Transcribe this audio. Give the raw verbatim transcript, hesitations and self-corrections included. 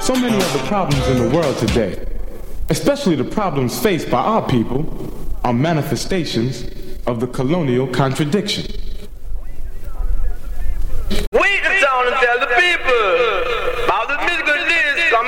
So many of the problems in the world today, especially the problems faced by our people, are manifestations of the colonial contradiction. Wait in town and tell the people.